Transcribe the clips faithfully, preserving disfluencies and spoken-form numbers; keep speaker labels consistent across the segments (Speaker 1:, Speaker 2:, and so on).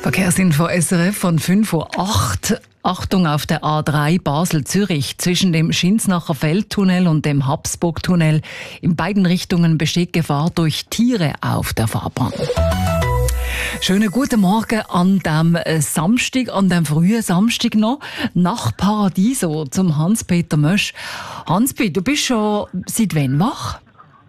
Speaker 1: Verkehrsinfo S R F von fünf Uhr acht. Achtung auf der A drei Basel-Zürich zwischen dem Schinsnacher Feldtunnel und dem Habsburg-Tunnel. In beiden Richtungen besteht Gefahr durch Tiere auf der Fahrbahn. Schönen guten Morgen an dem Samstag, an dem frühen Samstag noch, nach Paradiso zum Hans-Peter Mösch. Hans-Peter, du bist schon seit wann wach?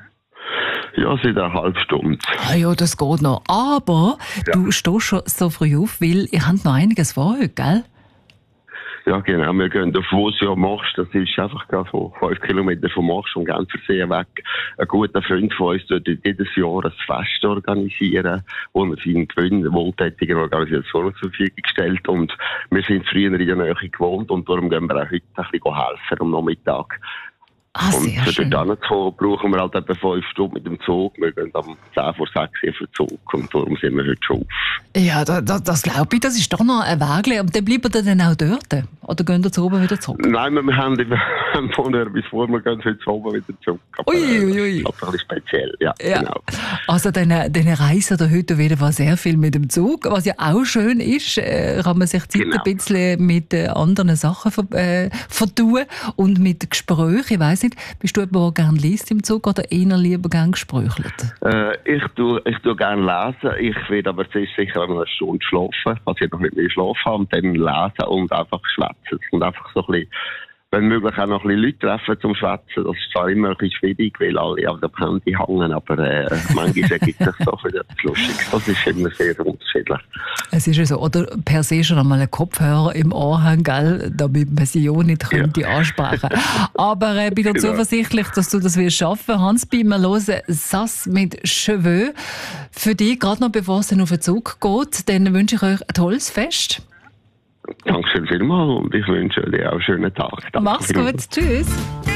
Speaker 2: Ja, seit einer halben Stunde.
Speaker 1: Ah ja, das geht noch. Aber ja, du stehst schon so früh auf, weil ihr habt noch einiges vor heute, gell?
Speaker 2: Ja, genau. Wir gehen auf Vosio Marsch. Das ist einfach gerade so fünf Kilometer vom Marsch und Genfersee weg. Ein guter Freund von uns tut jedes Jahr ein Fest organisieren, wo er seinen Gewinn wohltätigen Organisationen zur Verfügung stellt. Und wir sind früher in der Nähe gewohnt und darum gehen wir auch heute ein bisschen helfen am Nachmittag.
Speaker 1: Ah,
Speaker 2: und
Speaker 1: sehr
Speaker 2: für
Speaker 1: schön.
Speaker 2: dort hinzukommen, brauchen wir halt etwa fünf Stunden mit dem Zug. Wir gehen am zehn vor sechs auf den Zug und darum sind wir heute schon auf.
Speaker 1: Ja, da, da, das glaube ich, das ist doch noch ein Weg. Aber dann bleibt ihr dann auch dort? Oder gehen ihr zu oben wieder zurück?
Speaker 2: Nein, wir haben, wir haben vorher bis vor, wir gehen heute zu oben wieder zurück. Aber,
Speaker 1: Ui, ui, ui.
Speaker 2: Das ist ein bisschen speziell, ja,
Speaker 1: Ja.
Speaker 2: genau.
Speaker 1: Also dann, dann reisen da heute auf jeden Fall sehr viel mit dem Zug. Was ja auch schön ist, äh, kann man sich Zeit
Speaker 2: Genau.
Speaker 1: ein bisschen mit äh, anderen Sachen ver, äh, vertun und mit Gesprächen. Ich weiss nicht, bist du jemand, der gerne liest im Zug oder eher lieber gerne gesprächelt?
Speaker 2: Äh, ich tue, ich tue gerne lesen. Ich werde aber zuerst sicher noch eine Stunde schlafen, also ich noch nicht mehr schlafen habe, und dann lesen und einfach schwätzen. Und einfach so ein bisschen, wenn möglich auch noch ein bisschen Leute treffen zum Schwätzen. Das ist zwar immer ein bisschen schwierig, weil alle auf dem Handy hängen, aber äh, manchmal ergibt sich so viel etwas Lustiges. Das ist immer sehr unterschiedlich.
Speaker 1: Es ist ja so, oder per se schon einmal einen Kopfhörer im Ohr haben, gell, damit man sie auch nicht könnte
Speaker 2: Ja.
Speaker 1: ansprechen. Aber äh, bin doch
Speaker 2: Genau.
Speaker 1: zuversichtlich, dass du das wirst schaffen. Hans-Bi, wir hören «Sass» mit «Cheveux». Für dich, gerade noch bevor es dann auf den Zug geht, dann wünsche ich euch ein tolles Fest.
Speaker 2: Dankeschön vielmals und ich wünsche dir auch einen schönen Tag. Danke
Speaker 1: Mach's
Speaker 2: vielmals.
Speaker 1: gut, tschüss.